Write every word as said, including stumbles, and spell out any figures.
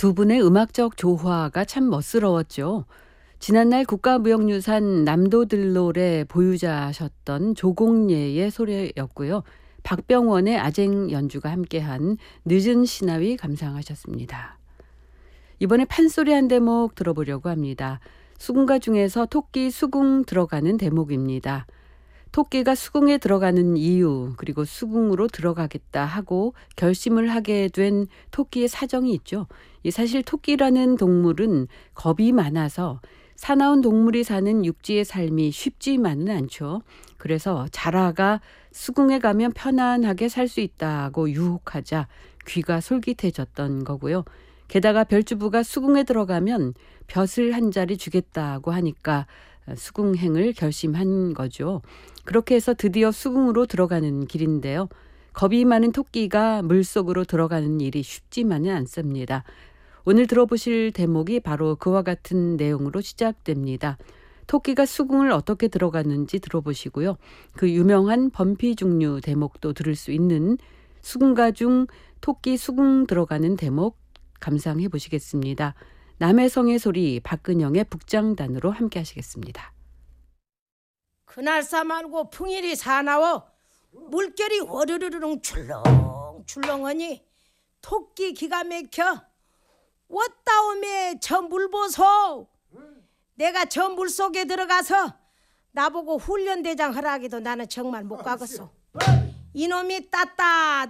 두 분의 음악적 조화가 참 멋스러웠죠. 지난날 국가무형유산 남도들놀의 보유자셨던 조공예의 소리였고요. 박병원의 아쟁 연주가 함께한 늦은 시나위 감상하셨습니다. 이번에 판소리 한 대목 들어보려고 합니다. 수궁가 중에서 토끼 수궁 들어가는 대목입니다. 토끼가 수궁에 들어가는 이유, 그리고 수궁으로 들어가겠다 하고 결심을 하게 된 토끼의 사정이 있죠. 사실 토끼라는 동물은 겁이 많아서 사나운 동물이 사는 육지의 삶이 쉽지만은 않죠. 그래서 자라가 수궁에 가면 편안하게 살 수 있다고 유혹하자 귀가 솔깃해졌던 거고요. 게다가 별주부가 수궁에 들어가면 벼슬 한 자리 주겠다고 하니까 수궁행을 결심한 거죠. 그렇게 해서 드디어 수궁으로 들어가는 길인데요. 겁이 많은 토끼가 물속으로 들어가는 일이 쉽지만은 않습니다. 오늘 들어보실 대목이 바로 그와 같은 내용으로 시작됩니다. 토끼가 수궁을 어떻게 들어갔는지 들어보시고요. 그 유명한 범피중류 대목도 들을 수 있는 수궁가 중 토끼 수궁 들어가는 대목 감상해 보시겠습니다. 남해성의 소리 박근영의 북장단으로 함께 하시겠습니다. 그날 싸말고 풍일이 사나워 물결이 워르르르릉 출렁출렁하니 토끼 기가 막혀 왔다오매 저 물 보소. 내가 저 물속에 들어가서 나보고 훈련대장 하라기도 나는 정말 못 가겠어. 이놈이 따따